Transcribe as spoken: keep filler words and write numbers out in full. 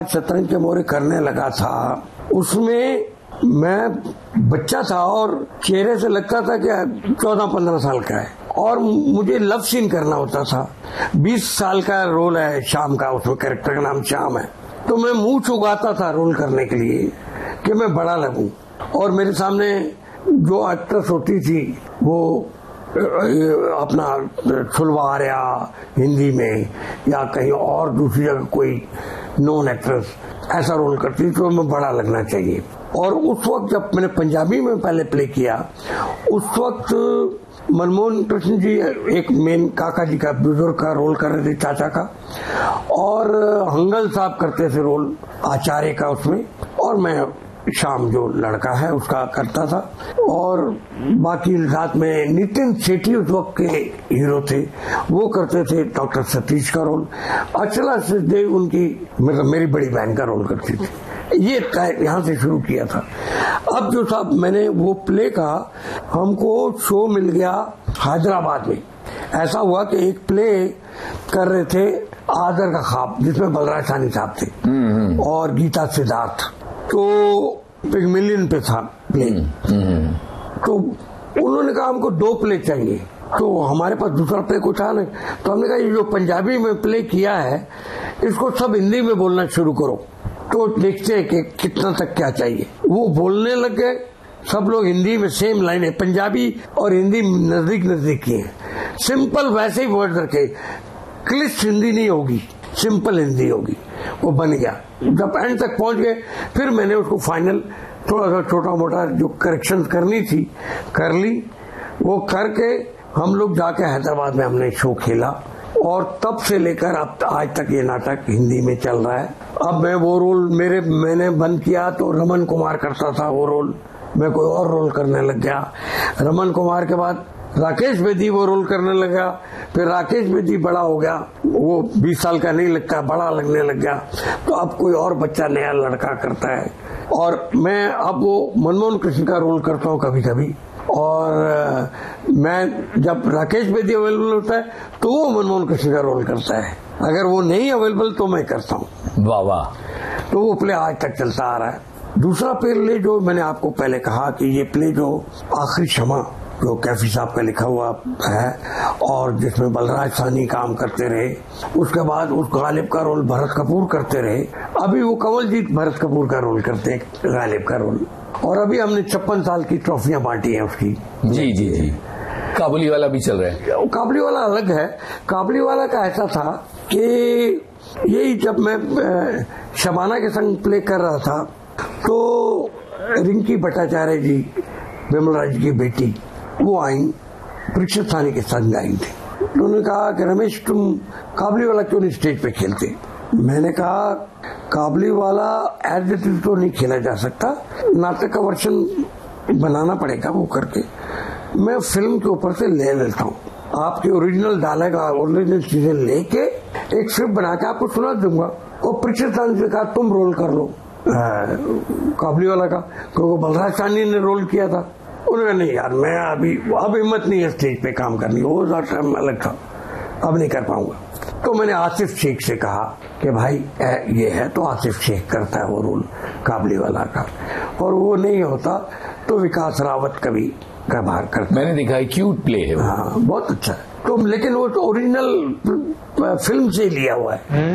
शतरंज के मोरे करने लगा था, उसमें मैं बच्चा था और चेहरे से लगता था कि चौदह पंद्रह साल का है और मुझे लव सीन करना होता था। बीस साल का रोल है श्याम का, उसमें कैरेक्टर का नाम श्याम है। तो मैं मुंह चुगाता था रोल करने के लिए कि मैं बड़ा लगूं, और मेरे सामने जो एक्ट्रेस होती थी वो अपना सुलवार या हिंदी में या कहीं और दूसरी जगह कोई नॉन एक्ट्रेस ऐसा रोल करती तो मैं बड़ा लगना चाहिए। और उस वक्त जब मैंने पंजाबी में पहले प्ले किया, उस वक्त मनमोहन कृष्ण जी एक मेन काका जी का बुजुर्ग का रोल कर रहे थे, चाचा का, और हंगल साहब करते थे रोल आचार्य का उसमें, और मैं श्याम जो लड़का है उसका करता था। और बाकी साथ में नितिन सेठी उस वक्त के हीरो थे, वो करते थे डॉक्टर सतीश का रोल। अचला सचदेव उनकी मतलब मेरी बड़ी बहन का रोल करती थी। ये यहाँ से शुरू किया था। अब जो साहब मैंने वो प्ले का हमको शो मिल गया हैदराबाद में। ऐसा हुआ कि एक प्ले कर रहे थे आदर का ख्वाब, जिसमें बलराज साहनी साहब थे और गीता सिद्धार्थ, तो पिगमिलियन पे था प्ले। तो उन्होंने कहा हमको दो प्ले चाहिए, तो हमारे पास दूसरा प्ले कुछ था नहीं, तो हमने कहा ये जो पंजाबी में प्ले किया है इसको सब हिंदी में बोलना शुरू करो, तो देखते हैं कि कितना तक क्या चाहिए। वो बोलने लग गए, सब लोग हिंदी में सेम लाइन है, पंजाबी और हिंदी नजदीक नजदीक की है, सिंपल वैसे ही वर्ड रखे, क्लिष्ट हिंदी नहीं होगी, सिंपल हिंदी होगी। वो बन गया। जब एंड तक पहुंच गए फिर मैंने उसको फाइनल थोड़ा सा छोटा मोटा जो करेक्शन करनी थी कर ली। वो करके हम लोग जाके हैदराबाद में हमने शो खेला, और तब से लेकर अब आज तक ये नाटक हिंदी में चल रहा है। अब मैं वो रोल मेरे मैंने बंद किया तो रमन कुमार करता था वो रोल, मैं कोई और रोल करने लग गया। रमन कुमार के बाद राकेश बेदी वो रोल करने लगा, फिर राकेश बेदी बड़ा हो गया, वो बीस साल का नहीं लगता, बड़ा लगने लग गया, तो अब कोई और बच्चा नया लड़का करता है। और मैं अब वो मनमोहन कृष्ण का रोल करता हूँ कभी कभी, और मैं जब राकेश बेदी अवेलेबल होता है तो वो मनमोहन कृष्ण का रोल करता है, अगर वो नहीं अवेलेबल तो मैं करता हूँ। वाह वाह। तो वो प्ले आज तक चलता आ रहा है। दूसरा प्ले जो मैंने आपको पहले कहा कि ये प्ले जो आखिरी क्षमा जो कैफी साहब का लिखा हुआ है और जिसमें बलराज साहनी काम करते रहे, उसके बाद उस गालिब का रोल भरत कपूर करते रहे, अभी वो कमलजीत भरत कपूर का रोल करते हैं गालिब का रोल, और अभी हमने छप्पन साल की ट्रॉफियां बांटी हैं उसकी। जी जी जी। काबुली वाला भी चल रहा है। काबुली वाला अलग है। काबुली वाला का ऐसा था कि यही जब मैं शबाना के संग प्ले कर रहा था तो रिंकी भट्टाचार्य जी विमला जी की बेटी वो आई, परीक्षित साहनी के संग आई थी। उन्होंने कहा कि रमेश तुम काबुली वाला क्यों नहीं स्टेज पे खेलते। मैंने कहा काबुली वाला एज इट इज तो नहीं खेला जा सकता, नाटक का वर्जन बनाना पड़ेगा। वो करके मैं फिल्म के ऊपर से ले लेता हूँ, आपके ओरिजिनल डालेगा, ओरिजिनल चीजें लेके एक स्क्रिप्ट बना के आपको सुना दूंगा। और परीक्षित साहनी से कहा तुम रोल कर लो काबुली वाला का, क्योंकि बलराज साहनी ने रोल किया था। उन्होंने नहीं यार मैं अभी अब हिम्मत नहीं है स्टेज पे काम करनी, वो टाइम अलग था, अब नहीं कर पाऊंगा। तो मैंने आसिफ शेख से कहा कि भाई ये है, तो आसिफ शेख करता है वो रोल काबुली वाला का, और वो नहीं होता तो विकास रावत कभी कभार करता। मैंने देखा है, क्यूट प्ले है। हाँ बहुत अच्छा है। तो लेकिन वो ओरिजिनल फिल्म से लिया हुआ है।